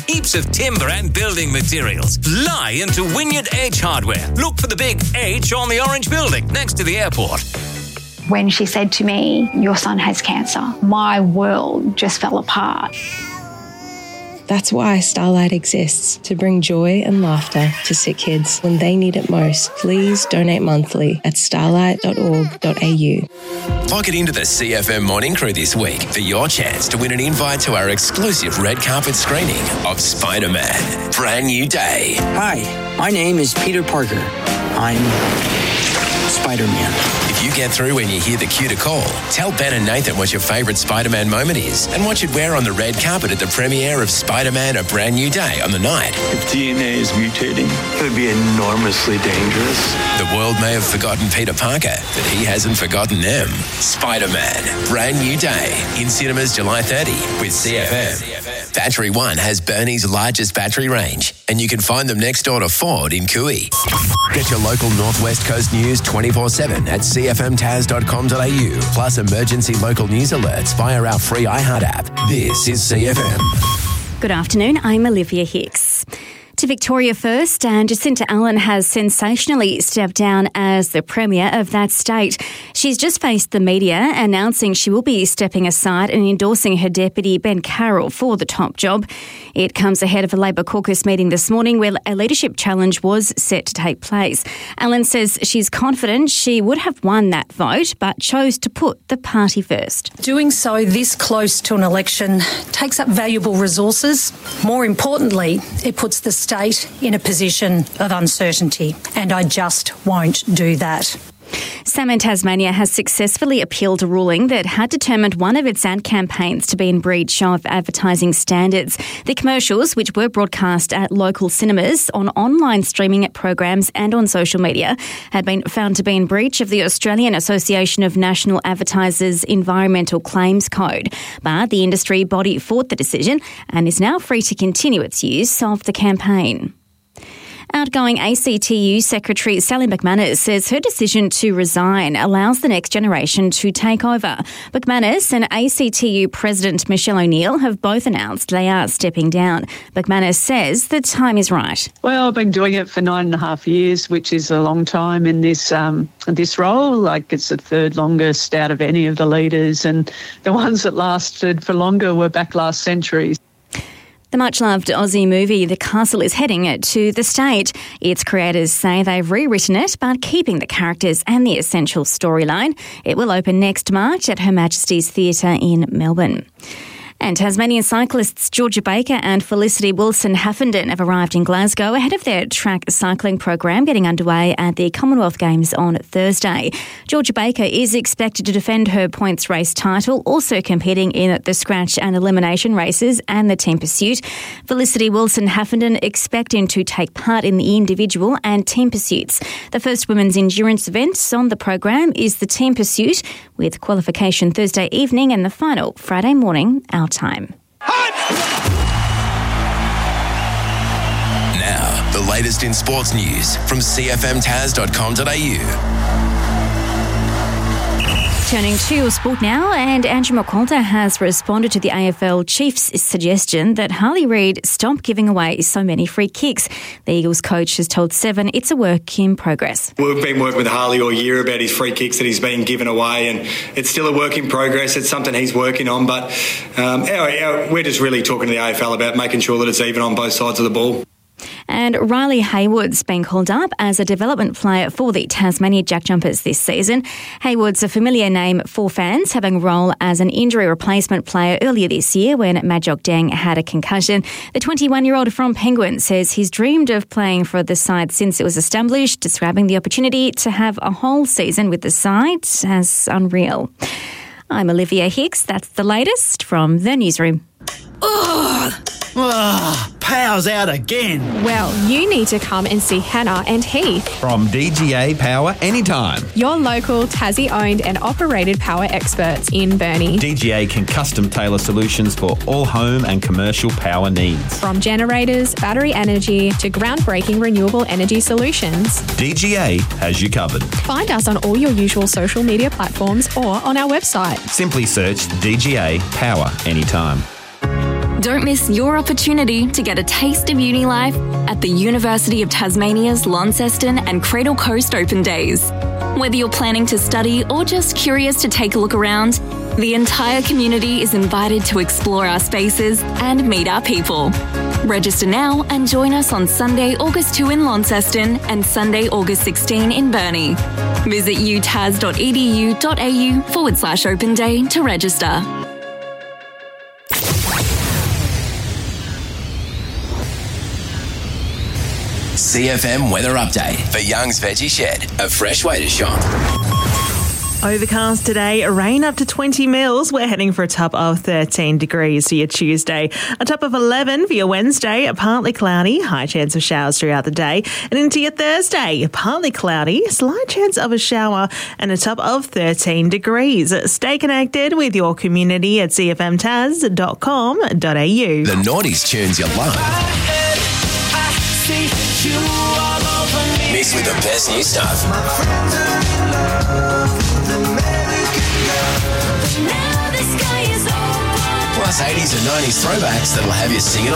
heaps of timber and building materials. Fly into Wynyard H Hardware. Look for the big H on the orange building next to the airport. When she said to me, "Your son has cancer," my world just fell apart. That's why Starlight exists, to bring joy and laughter to sick kids when they need it most. Please donate monthly at starlight.org.au. Log it into the CFM Morning Crew this week for your chance to win an invite to our exclusive red carpet screening of Spider-Man: Brand New Day. Hi, my name is Peter Parker. I'm Spider-Man. If you get through when you hear the cue to call, tell Ben and Nathan what your favourite Spider-Man moment is and what you'd wear on the red carpet at the premiere of Spider-Man: A Brand New Day on the night. If DNA is mutating, it would be enormously dangerous. The world may have forgotten Peter Parker, but he hasn't forgotten them. Spider-Man: Brand New Day in cinemas July 30 with CFM. Battery One has Burnie's largest battery range, and you can find them next door to Ford in Cooey. Get your local Northwest Coast news 24/7 at cfmtaz.com.au, plus emergency local news alerts via our free iHeart app. This is CFM. Good afternoon, I'm Olivia Hicks. To Victoria first, and Jacinta Allen has sensationally stepped down as the Premier of that state. She's just faced the media announcing she will be stepping aside and endorsing her deputy Ben Carroll for the top job. It comes ahead of a Labor caucus meeting this morning where a leadership challenge was set to take place. Allen says she's confident she would have won that vote but chose to put the party first. Doing so this close to an election takes up valuable resources. More importantly, it puts the state in a position of uncertainty, and I just won't do that. Salmon Tasmania has successfully appealed a ruling that had determined one of its ad campaigns to be in breach of advertising standards. The commercials, which were broadcast at local cinemas, on online streaming programs and on social media, had been found to be in breach of the Australian Association of National Advertisers Environmental Claims Code. But the industry body fought the decision and is now free to continue its use of the campaign. Outgoing ACTU Secretary Sally McManus says her decision to resign allows the next generation to take over. McManus and ACTU President Michelle O'Neill have both announced they are stepping down. McManus says the time is right. Well, I've been doing it for 9.5 years, which is a long time in this role. Like, it's the third longest out of any of the leaders, and the ones that lasted for longer were back last century. The much-loved Aussie movie The Castle is heading to the state. Its creators say they've rewritten it, but keeping the characters and the essential storyline. It will open next March at Her Majesty's Theatre in Melbourne. And Tasmanian cyclists Georgia Baker and Felicity Wilson-Haffenden have arrived in Glasgow ahead of their track cycling program getting underway at the Commonwealth Games on Thursday. Georgia Baker is expected to defend her points race title, also competing in the scratch and elimination races and the team pursuit. Felicity Wilson-Haffenden expecting to take part in the individual and team pursuits. The first women's endurance event on the program is the team pursuit, with qualification Thursday evening and the final Friday morning our time. Now, the latest in sports news from cfmtaz.com.au. Turning to sport now, and Andrew McQualter has responded to the AFL Chiefs' suggestion that Harley Reid stop giving away so many free kicks. The Eagles coach has told Seven it's a work in progress. We've been working with Harley all year about his free kicks that he's been given away, and it's still a work in progress. It's something he's working on, but we're just really talking to the AFL about making sure that it's even on both sides of the ball. And Riley Haywood's been called up as a development player for the Tasmania Jack Jumpers this season. Haywood's a familiar name for fans, having a role as an injury replacement player earlier this year when Majok Deng had a concussion. The 21-year-old from Penguin says he's dreamed of playing for the side since it was established, describing the opportunity to have a whole season with the side as unreal. I'm Olivia Hicks. That's the latest from the newsroom. Power's out again. Well, you need to come and see Hannah and Heath From DGA Power Anytime. your local Tassie-owned and operated power experts in Burnie. DGA can custom tailor solutions for all home and commercial power needs. From generators, battery energy to groundbreaking renewable energy solutions. DGA has you covered. Find us on all your usual social media platforms or on our website. Simply search DGA Power Anytime. Don't miss your opportunity to get a taste of uni life at the University of Tasmania's Launceston and Cradle Coast Open Days. Whether you're planning to study or just curious to take a look around, the entire community is invited to explore our spaces and meet our people. Register now and join us on Sunday, August 2 in Launceston and Sunday, August 16 in Burnie. Visit utas.edu.au/open day to register. CFM weather update for Young's Veggie Shed, a fresh way to shop. Overcast today, rain up to 20 mils. We're heading for a top of 13 degrees for your Tuesday. A top of 11 for your Wednesday, partly cloudy, high chance of showers throughout the day. And into your Thursday, partly cloudy, slight chance of a shower and a top of 13 degrees. Stay connected with your community at cfmtas.com.au. The noughties tunes you love. Mixed with the best new stuff. Plus 80s and 90s throwbacks that'll have you singing